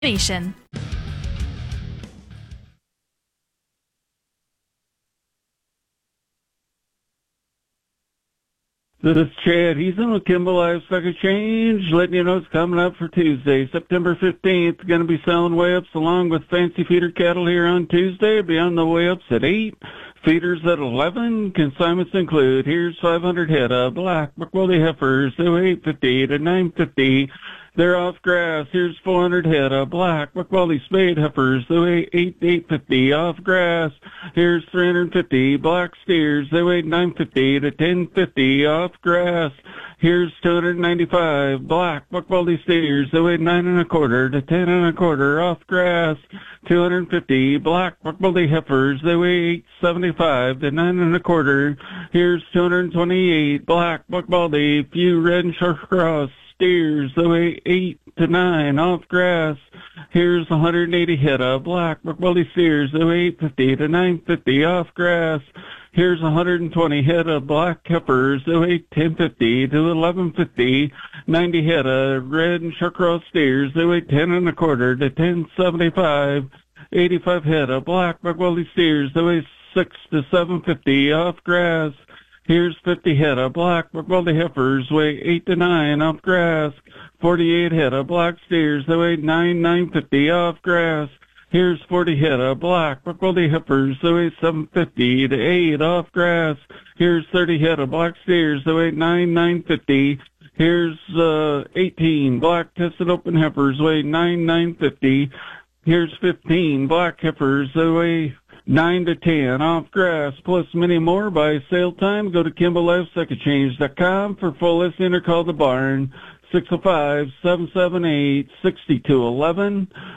Nation. This is Chad Heason with Kimball Livestock Exchange, letting you know it's coming up for Tuesday, September 15th. Going to be selling weigh-ups along with fancy feeder cattle here on Tuesday. Be on the weigh-ups at 8, feeders at 11. Consignments include, here's 500 head of black McWildy heifers. They weigh 850 to 950. They're off grass. Here's 400 head of black McWildy spade heifers. They weigh 850 off grass. Here's 350 black steers. They weigh 950 to 1050 off grass. Here's 295 black McWildy steers. They weigh 9 1/4 to 10 1/4 off grass. 250 black McWildy heifers. They weigh 875 to 9 1/4. Here's 228 black McWildy few red and short cross steers. They weigh 8 to 9 off grass. Here's 180 head of black McWildy steers. They weigh 850 to 950 off grass. Here's 120 head of black heifers. They weigh 1050 to 1150. 90 head of red and short cross steers. They weigh 10 1/4 to 1075. 85 head of black McWildy steers. They weigh 6 to 750 off grass. Here's 50 head of black McWildy heifers, weigh 8 to 9 off grass. 48 head of black steers, they weigh 950 off grass. Here's 40 head of black McWildy heifers, they weigh 750 to 8 off grass. Here's 30 head of black steers, they weigh 950. Here's 18 black tested open heifers, weigh 950. Here's 15 black heifers, they weigh 9 to 10 off grass, plus many more by sale time. Go to KimballLifeStockExchange.com for full listing or call the barn, 605-778-6211.